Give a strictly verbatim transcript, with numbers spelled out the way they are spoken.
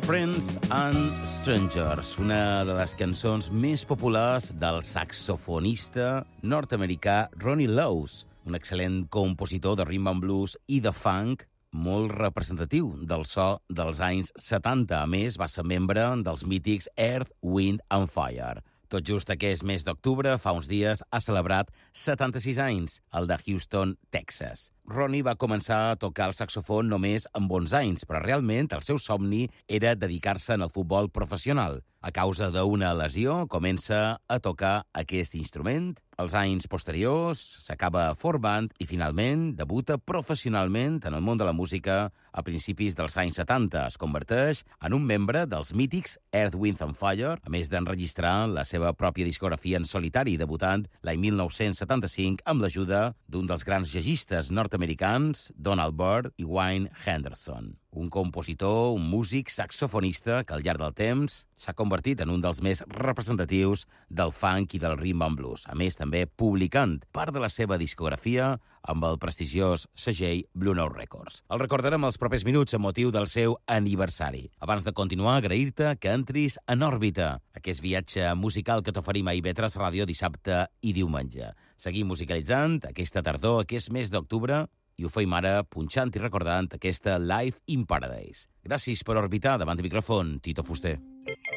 Friends and Strangers, una de les cançons més populars del saxofonista nord-americà Ronnie Lowes, un excel·lent compositor de rhythm and blues i de funk molt representatiu del so dels anys setanta. A més, va ser membre dels mítics Earth, Wind and Fire. Tot just aquest mes d'octubre, fa uns dies, ha celebrat setanta-sis anys, el de Houston, Texas. Ronnie va començar a tocar el saxofon només amb onze anys, però realment el seu somni era dedicar-se al futbol professional. A causa d'una lesió, comença a tocar aquest instrument. Els anys posteriors s'acaba formant i finalment debuta professionalment en el món de la música a principis dels anys setanta. Es converteix en un membre dels mítics Earth, Wind and Fire, a més d'enregistrar la seva pròpia discografia en solitari, debutant l'any mil nou-cents setanta-cinc amb l'ajuda d'un dels grans jazzistes nord-americans, Donald Byrd i Wayne Henderson. Un compositor, un músic, saxofonista que al llarg del temps s'ha convertit en un dels més representatius del funk i del rhythm and blues. A més, també publicant part de la seva discografia amb el prestigiós segell Blue Note Records. El recordarem els propers minuts amb motiu del seu aniversari. Abans de continuar, agrair-te que entris en òrbita, aquest viatge musical que t'oferim a I V tres Ràdio dissabte i diumenge. Seguim musicalitzant aquesta tardor, aquest mes d'octubre, i ho feim ara punxant i recordant aquesta Live in Paradise. Gràcies per orbitar davant del micròfon, Tito Fuster.